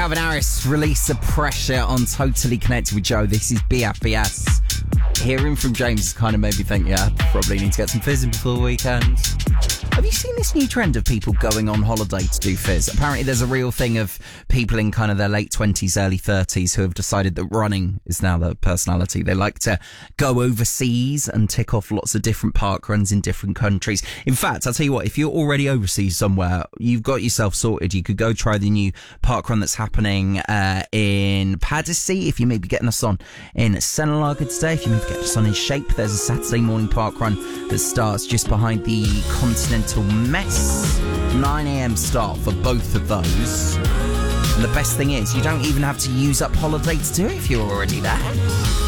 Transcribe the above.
Calvin Harris released the pressure on Totally Connected with Joe. This is BFBS. Hearing from James kind of made me think, yeah, probably need to get some fizzing before the weekend. Have you seen this new trend of people going on holiday to do fizz? Apparently there's a real thing of people in kind of their late 20s, early 30s who have decided that running is now their personality. They like to go overseas and tick off lots of different park runs in different countries. In fact, I'll tell you what, if you're already overseas somewhere, you've got yourself sorted. You could go try the new park run that's happening in Paddersea. If you may be getting us on in Senelaga today, if you may be getting us on in Shape, there's a Saturday morning park run that starts just behind the Continental Mess. 9 a.m. start for both of those. And the best thing is, you don't even have to use up holiday to do it if you're already there.